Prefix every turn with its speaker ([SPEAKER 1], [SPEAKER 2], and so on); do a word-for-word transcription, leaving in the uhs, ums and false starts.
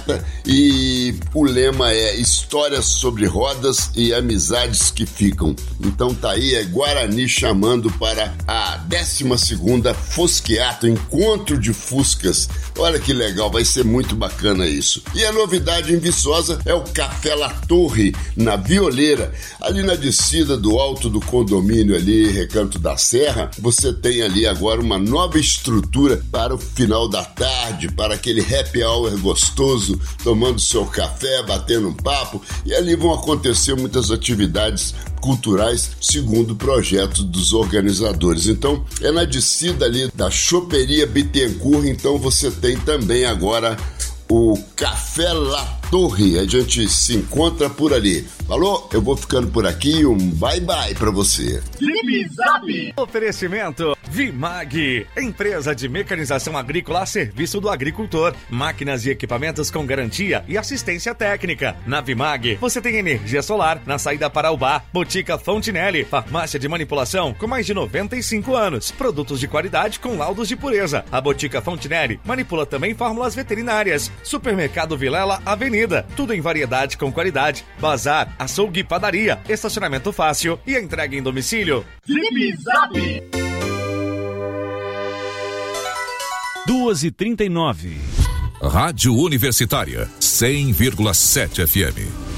[SPEAKER 1] aberta e o lema é histórias sobre rodas e amizades que ficam. Então tá aí, é Guarani chamando para a décima segunda Fusqueato, Encontro de Fuscas. Olha que legal, vai ser muito bacana isso. E a novidade em Viçosa é o Café La Torre, na Violeira, ali na descida do alto do condomínio ali, Recanto da Serra. Você tem ali agora uma nova estrutura para o final da tarde, para aquele happy hour gostoso, tomando seu café, batendo um papo, e ali vão acontecer muitas atividades culturais segundo o projeto dos organizadores. Então é na descida ali da Choperia Bittencourt. Então você tem também agora o Café La Torre, a gente se encontra por ali. Falou? Eu vou ficando por aqui, um bye bye pra você.
[SPEAKER 2] Zip Zap. Oferecimento Vimag, empresa de mecanização agrícola a serviço do agricultor. Máquinas e equipamentos com garantia e assistência técnica. Na Vimag, você tem energia solar na saída para Ubá. Botica Fontinelli, farmácia de manipulação com mais de noventa e cinco anos. Produtos de qualidade com laudos de pureza. A Botica Fontinelli manipula também fórmulas veterinárias. Supermercado Vilela Avenida, tudo em variedade com qualidade. Bazar, açougue e padaria, estacionamento fácil e entrega em domicílio.
[SPEAKER 3] Zip Zap. duas e trinta e nove.
[SPEAKER 4] Rádio Universitária, cem vírgula sete F M.